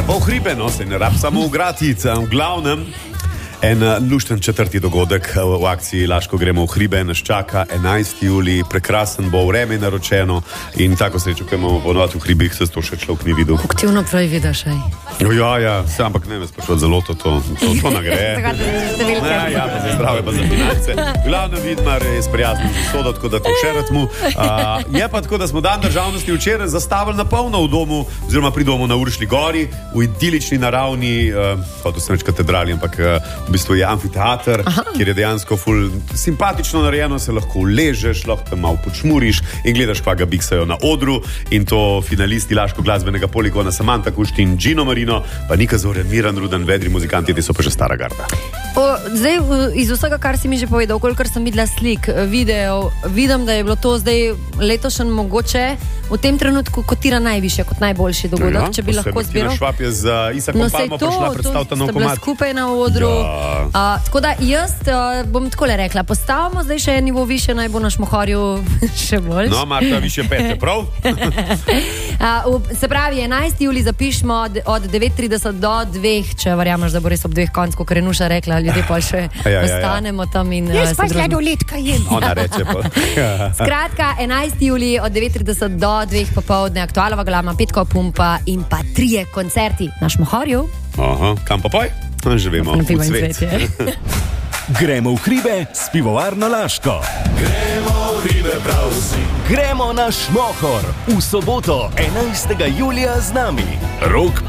pa v hribe, no, se ne rab samo ugratiti, v glavnem. En lušten četrti dogodek v akciji Laško gremo v hribe, nas čaka 11. julij, prekrasen bo, vreme naročeno in tako srečo, ko imamo ponovati v hribih, se to še človek ni videl. Aktivno pravi vidiš, aj. No, ja, ampak ne me sprašovati za loto, to nagre. Ja, pa za zdrave, pa za finance. Glavno Vidmar je sprijaznil z sodo, tako da to še rad mu. Je pa tako, da smo dan državnosti včeraj zastavili na polno v domu, oziroma pri domu na Uršlji gori, v idilični naravni, pa to se neč katedrali, ampak v bistvu je amfiteater, kjer je dejansko ful simpatično narejeno, se lahko uležeš, lahko te malo počmuriš in gledaš, pa ga biksajo na odru, in to finalisti Laško glasbenega poligona Samanta Kuštin, Gino Marino, pa Nika Zorjan, Miran Rudan, vedri muzikanti, ti so pa že stara garda. Zdaj, iz vsega, kar si mi že povedal, kolikor sem videla slik, videov, vidim, da je bilo to zdaj letošen mogoče v tem trenutku kotira najviše, kot najboljši dogodek, če bi lahko zbiral. Martina Švab je z Isakom Palmo prišla predstaviti nov komad. Skupaj na odru. Ja. Tako da jaz bom takole rekla, postavimo zdaj še en nivo više, naj bo na Šmohorju še bolj. No, Marta, više pete, prav? Se pravi, 11. julij zapišemo od 9:30 do 2, če verjameš, da bo res ob 2 konc, kot je Nuša rekla, ljudje pa še ostanemo tam in jaz pa sladoledka jem. Ona reče pa. Skratka, 11. julij od 9:30 do 2 popoldne, Aktualova glama, Petkova pumpa in pa 3 koncerti na Šmohorju. Aha, kam pa poj? Že vemo, v svet. Gremo v hribe s pivovarno Laško. Gremo v hribe prav vsi. Gremo na Šmohor v soboto 11. julija z nami. Rok